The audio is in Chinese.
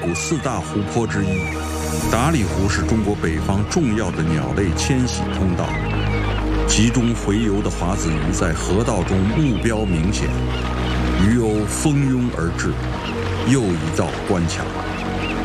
湖4大湖泊之一。达里湖是中国北方重要的鸟类迁徙通道，集中洄游的华子鱼在河道中目标明显，鱼鸥蜂拥而至，又一道关卡。